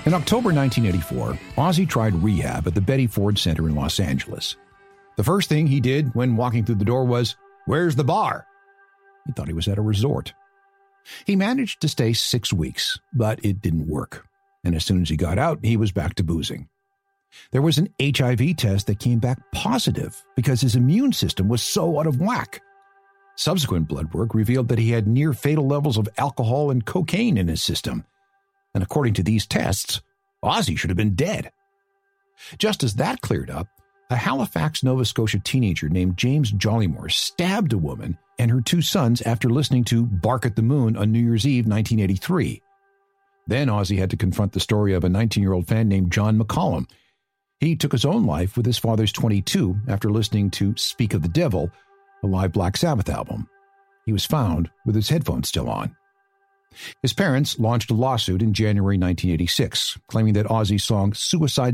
In October 1984, Ozzy tried rehab at the Betty Ford Center in Los Angeles. The first thing he did when walking through the door was, "Where's the bar?" He thought he was at a resort. He managed to stay 6 weeks, but it didn't work. And as soon as he got out, he was back to boozing. There was an HIV test that came back positive because his immune system was so out of whack. Subsequent blood work revealed that he had near-fatal levels of alcohol and cocaine in his system. And according to these tests, Ozzy should have been dead. Just as that cleared up, a Halifax, Nova Scotia teenager named James Jollymore stabbed a woman and her 2 sons after listening to Bark at the Moon on New Year's Eve 1983. Then Ozzy had to confront the story of a 19-year-old fan named John McCollum. He took his own life with his father's .22 after listening to Speak of the Devil, a live Black Sabbath album. He was found with his headphones still on. His parents launched a lawsuit in January 1986, claiming that Ozzy's song Suicide